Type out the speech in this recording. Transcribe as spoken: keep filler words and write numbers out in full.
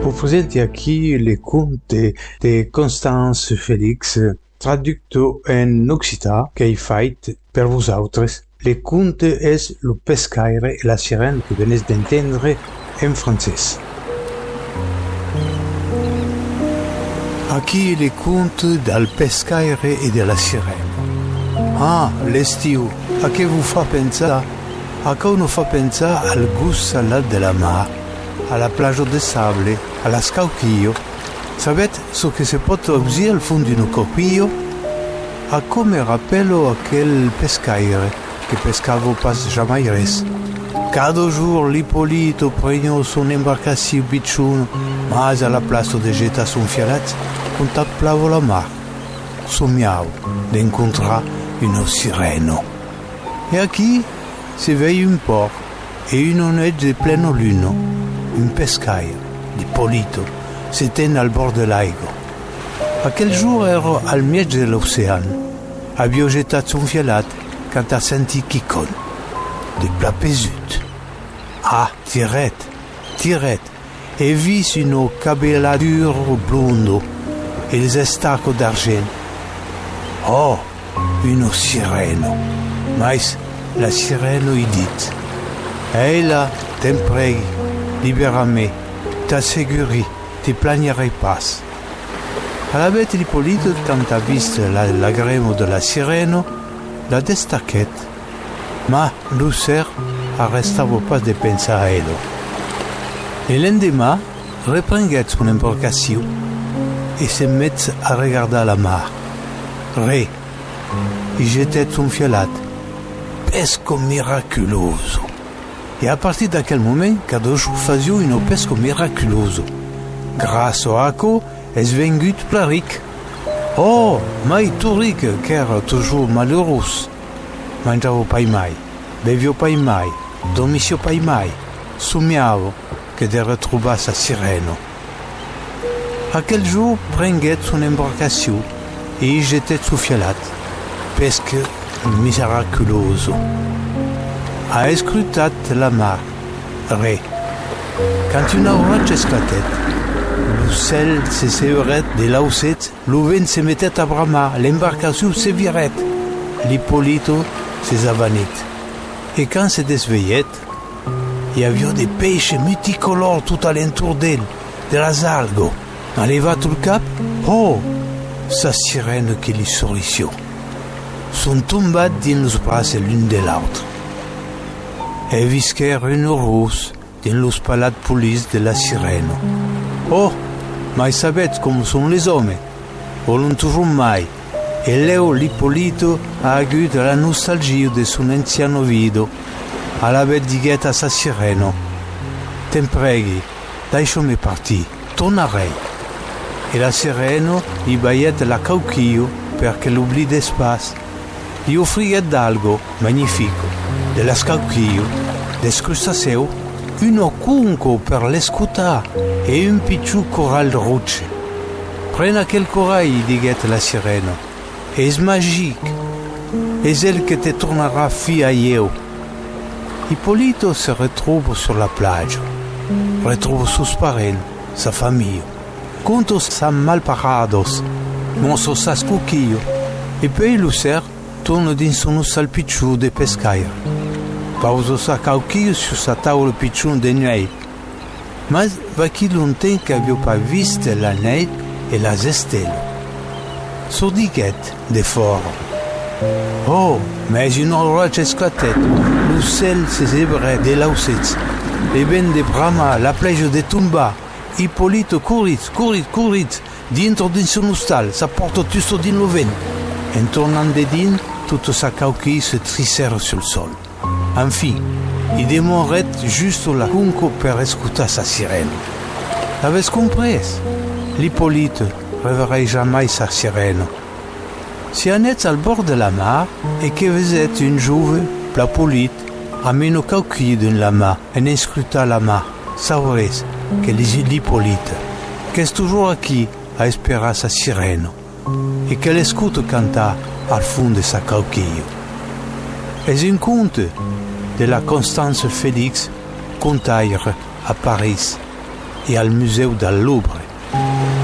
Vous faisiez ici les contes de, de Constance Félix, traduits en occitan, qui fait pour vous autres. Les contes est le pescaire et la sirène que venez d'entendre en français. Aquí les contes del pescaire et de la sirène. Ah, l'estiu, a què vous fa pensar? A què nous fa pensar al gust salat de la mar, a la plage de sable, a las cauquillo. Sabet ce que se pot observar al fond d'un copillo? A com me rappello aquel pescaire que pescava pas jamais res. Cada jour l'Hippolito prenò son embarcació bitxuno, mas a la plaça de geta son fialat, contemplava la mar. Somiau d'encontrar une sirène. Et aquí se veille un port et une honnête de pleine lune. Un pescaire, l'Hippolito, s'éteint al bord de l'aigua. Aquel jour era al mig de l'océan. Havia getat son fialat quand a senti quicon, de plat pesut. Ah, tiret, tiret, e vis une cabelladure blonde et les estacos d'argent. Oh, une sirène. Mais la sirène y dit: Eila, te'n pregui, libera-me, t'asseguri, te plaignerai pas. À la bête l'Hippolyte, quand a vist la, la grême de la sirène, la destaquette. Ma l'ucer arrestava pas de pensar a elle. Le lendemain, reprenguet son embarcació et se met a regarder la mar. Re, y jetet son fialat. Pesco miraculoso. Et à partir d'aquel moment, cada jour faisio une pesco miraculoso. Grâce à aquo, es vengut plaric. Oh, mai turic, qu'era toujours malheureux. Mangiavo pai mai, bevio pai mai, dormisio pai mai, somiavo que de retrouver sa sirène. Aquel jour, prenguet son embarcació et y jetet su fialat. Pesque miraculoso. A escrutat la mar. Re. Quand une orage esclatait, le ciel se séverait de l'aucet, le vent se mettait à bramar, l'embarcation se virait, l'Hippolito se avanit. Et quand se desveillait, il y avait des pêches multicolores tout alentour d'elle, de las algues. Enleva tout le cap, oh, sa sirène qui lui souriait. Sont tombées dans les bras l'une de l'autre. Et visquèrent une rose dans les palades polies de la sirène. Oh, mais savez comme sont les hommes, volent toujours mai. Et Léo l'Hippolito a eu de la nostalgie de son anciano vido. À la bête diguette à sa sirène. Te'n pregui, lasciami partir, tornarei. Et la sirène y baillait la cauquillo perché l'oubli d'espace. Gli offriet d'algo magnifico, de las cauquillo, des crustaceo, uno cunco per l'escutar e un picciu coral ruce. Pren aquel corail, diguet la sirène. És magique. És elle que te tornera fi a io. Hippolito se retrouve sur la plage. Retrouve sus parents, sa famille. Conto sa malparados, monso sa scuquillo. Et puis l'ucer tourne dans son sal picciu de pescaire. Pausa sa cauquillo sur sa tavola picciu de nuit. Mais va qui longtemps qu'avio pas viste la neige et la stelle. Sourdiguette de fort. Oh, mais une orage esclatait. Le ciel se zébrait de l'aucet. Les vents de Brahma, la plage de Tumba. Hippolito courit, courit, courit. Dentro de son hostal, sa porte tusto din le vent. En tournant de din, toute sa cauquille se trissèrent sur le sol. Enfin, il demeurait juste la cunco per escutar sa sirène. L'avez compris? L'Hippolyte reverrai jamais sa sirène. Si on est al bord de la mar et que vous êtes une jouve, plat polite, amène au cauquille d'une lama et inscruta la mar, saurez que l'Hippolyte, qu'est toujours aquí à espérer sa sirène et qu'elle écoute cantar al fond de sa cauquille. Es un conte de la Constance Félix, contaire à Paris. e al Museu del Louvre.